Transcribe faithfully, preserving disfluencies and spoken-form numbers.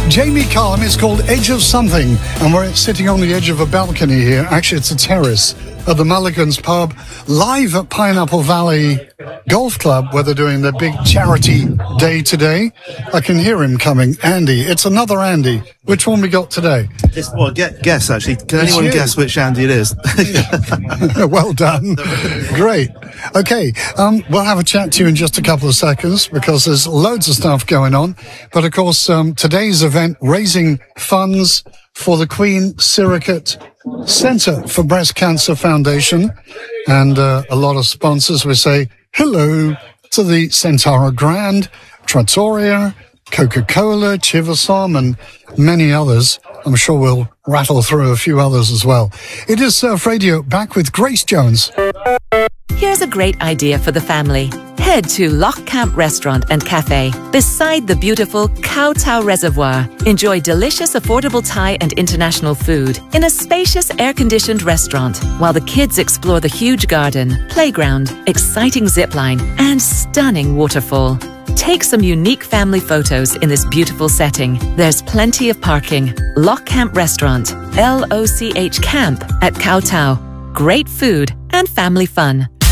Jamie Cullum. It's called Edge of Something, and we're sitting on the edge of a balcony here. Actually, it's a terrace at the Mulligan's Pub, live at Pineapple Valley Golf Club, where they're doing their big charity day today. I can hear him coming. Andy. It's another Andy. Which one we got today? It's, well, get, guess, actually. Can It's anyone you. guess which Andy it is? Well done. Great. Okay, um, we'll have a chat to you in just a couple of seconds because there's loads of stuff going on. But, of course, um, today's event, raising funds for the Queen Siricate Centre for Breast Cancer Foundation, and uh, a lot of sponsors. We say hello to the Centaura Grand, Trattoria, Coca-Cola, Chivasom, and many others. I'm sure we'll rattle through a few others as well. It is Surf Radio, back with Grace Jones. Here's a great idea for the family. Head to Loch Camp Restaurant and Cafe beside the beautiful Kowtow Reservoir. Enjoy delicious, affordable Thai and international food in a spacious, air-conditioned restaurant while the kids explore the huge garden, playground, exciting zipline, and stunning waterfall. Take some unique family photos in this beautiful setting. There's plenty of parking. Loch Camp Restaurant, L O C H Camp at Kowtow. Great food and family fun.